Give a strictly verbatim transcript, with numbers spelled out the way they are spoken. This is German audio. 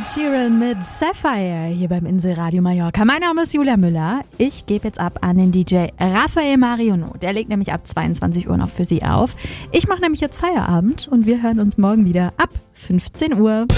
Ed Sheeran mit Sapphire hier beim Inselradio Mallorca. Mein Name ist Julia Müller. Ich gebe jetzt ab an den D J Raphael Marionneau. Der legt nämlich ab zweiundzwanzig Uhr noch für Sie auf. Ich mache nämlich jetzt Feierabend und wir hören uns morgen wieder ab fünfzehn Uhr.